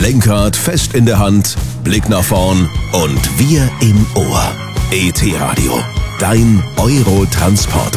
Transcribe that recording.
Lenkrad fest in der Hand, Blick nach vorn und wir im Ohr. ET Radio, dein Eurotransporter.